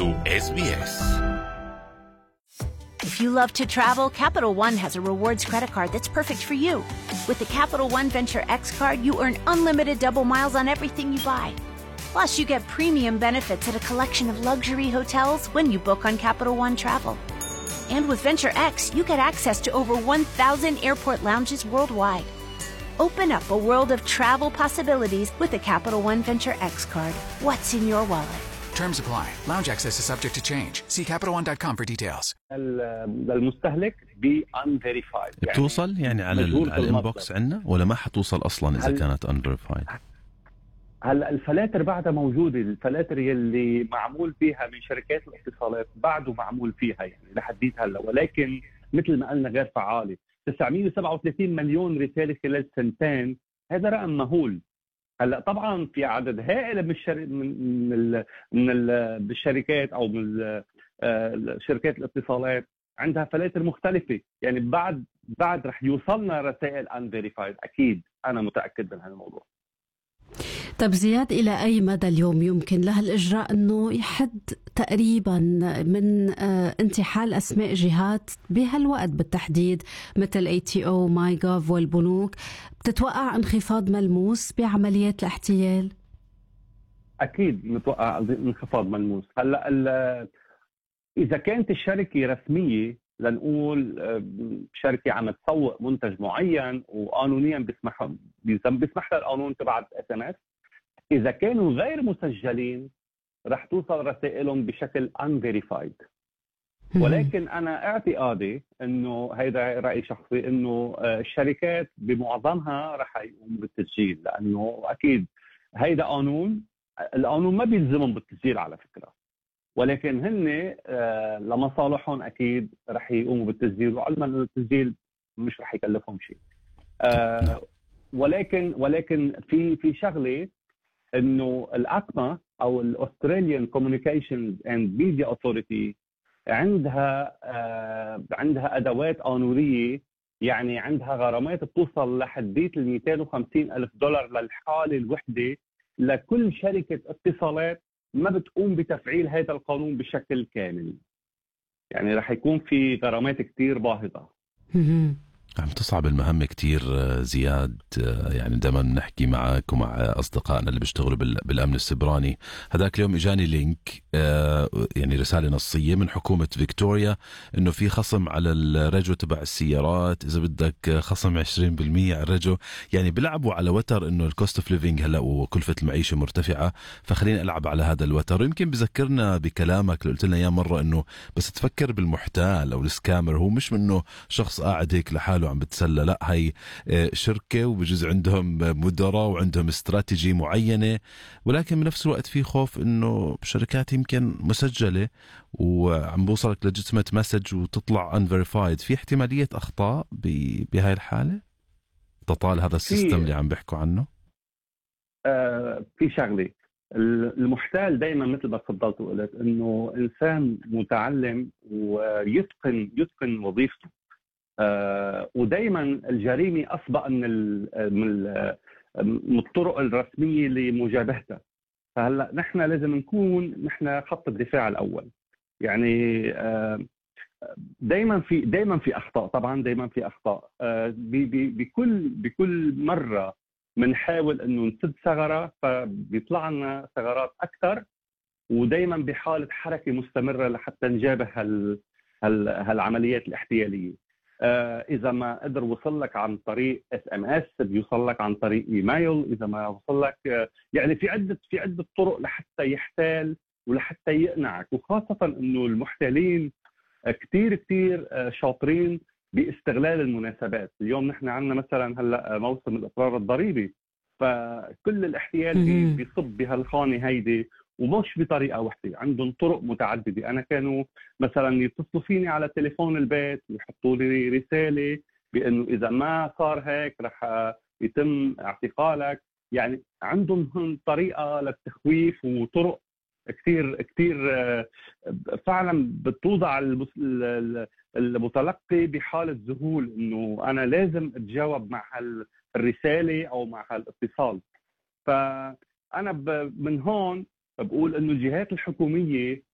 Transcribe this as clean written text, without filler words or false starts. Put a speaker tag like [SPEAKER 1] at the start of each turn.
[SPEAKER 1] SBS.
[SPEAKER 2] If you love to travel, Capital One has a rewards credit card that's perfect for you. With the Capital One Venture X card, you earn unlimited double miles on everything you buy. Plus, you get premium benefits at a collection of luxury hotels when you book on Capital One Travel. And with Venture X, you get access to over 1,000 airport lounges worldwide. Open up a world of travel possibilities with the Capital One Venture X card. What's in your wallet?
[SPEAKER 3] Terms apply. Lounge access is subject to change. See CapitalOne.com for details.
[SPEAKER 4] للمستهلك ب unverified
[SPEAKER 5] بتوصل يعني على الانبوكس عندنا ولا ما حتوصل اصلا اذا كانت unverified؟
[SPEAKER 4] هلا الفلاتر بعدها موجوده، الفلاتر يلي معمول فيها من شركات الاتصالات بعده معمول فيها يعني لحديت هلا، ولكن مثل ما قلنا غير فعاله. 937 مليون رساله خلال سنتين، هذا رقم مهول. هلا طبعا في عدد هائل من الشركات او من شركات الاتصالات عندها فلاتر مختلفه، يعني بعد رح يوصلنا رسائل unverified، اكيد انا متاكد من هالموضوع.
[SPEAKER 6] طب زياد، إلى أي مدى اليوم يمكن لها الإجراء أنه يحد تقريبا من انتحال أسماء جهات بهالوقت بالتحديد مثل ATO MyGov والبنوك؟ بتتوقع انخفاض ملموس بعمليات الاحتيال؟
[SPEAKER 4] أكيد متوقع انخفاض ملموس. هلا إذا كانت الشركة رسمية، لنقول شركة عم تسوق منتج معين وقانونيا بيسمح لها القانون تبع SMS، إذا كانوا غير مسجلين رح توصل رسائلهم بشكل unverified. ولكن أنا اعتقادي إنه هيدا رأي شخصي إنه الشركات بمعظمها رح يقوموا بالتسجيل، لأنه أكيد هيدا القانون ما بيلزمهم بالتسجيل على فكرة، ولكن هن لمصالحهم أكيد رح يقوموا بالتسجيل، وعلما إنه التسجيل مش رح يكلفهم شيء. ولكن في شغلة إنه الأكما أو الأستراليان كوميونيكيشنز أند ميديا أوثوريتي عندها أدوات قانونية، يعني عندها غرامات بتوصل لحديت $250,000 للحالة الوحدة لكل شركة اتصالات ما بتقوم بتفعيل هذا القانون بشكل كامل. يعني رح يكون في غرامات كتير باهظة.
[SPEAKER 5] عم تصعب المهمة كتير زياد. يعني دائما نحكي معك ومع أصدقائنا اللي بيشتغلوا بالأمن السبراني. هذاك اليوم إجاني لينك، يعني رسالة نصية من حكومة فيكتوريا إنه في خصم على الرجو تبع السيارات، إذا بدك خصم 20% على الرجو. يعني بيلعبوا على وتر إنه الكوست اوف ليفينج هلا وكلفة المعيشة مرتفعة، فخلينا ألعب على هذا الوتر. ويمكن بذكرنا بكلامك اللي قلت لنا إياه مرة إنه بس تفكر بالمحتال أو السكامر، هو مش منه شخص قاعد هيك لحاله عم بتسلى، لا هي شركة وبجوز عندهم مدراء وعندهم استراتيجي معينة، ولكن بنفس الوقت في خوف انه شركات يمكن مسجلة وعم بوصلك legitimate message وتطلع unverified. في احتمالية اخطاء بهاي الحالة تطال هذا السيستم اللي عم بيحكوا عنه؟
[SPEAKER 4] في شغلة، المحتال دايما مثل ما تفضلت وقلت انه انسان متعلم ويتقن وظيفته، ودايما الجريمة أسبق من الطرق الرسمية لمجابهتها. فهلا نحن لازم نكون خط الدفاع الأول. يعني دايما في أخطاء، طبعا دايما في أخطاء. بكل مرة بنحاول إنه نسد ثغرة فبيطلع لنا ثغرات أكثر، ودايما بحالة حركة مستمرة لحتى نجابه هالعمليات الاحتيالية. إذا ما قدر وصل لك عن طريق SMS بيوصل لك عن طريق إيميل، إذا ما وصل لك يعني في عدة طرق لحتى يحتال ولحتى يقنعك. وخاصة إنه المحتالين كتير شاطرين باستغلال المناسبات. اليوم نحن عندنا مثلا هلا موسم الإقرار الضريبي، فكل الاحتيال بيصب بهالخانة هيدي، ومش بطريقة واحدة، عندهم طرق متعددة. أنا كانوا مثلا يتصلوا فيني على تليفون البيت ويحطوا لي رسالة بأنه إذا ما صار هيك رح يتم اعتقالك. يعني عندهم طريقة للتخويف وطرق كتير فعلا بتوضع المتلقي بحالة ذهول إنه أنا لازم أتجاوب مع الرسالة أو مع هالاتصال. فأنا من هون بقول إنه الجهات الحكومية